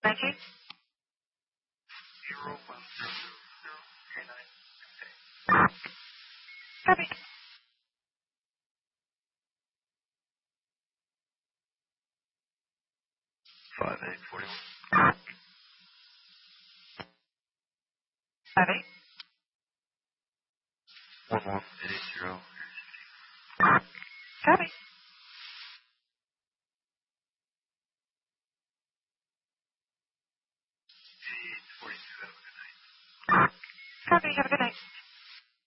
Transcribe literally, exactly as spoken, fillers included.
nineteen? Zero one zero zero three nine. Copy. Five eight forty one. Five eight. One one eight eight zero. Copy.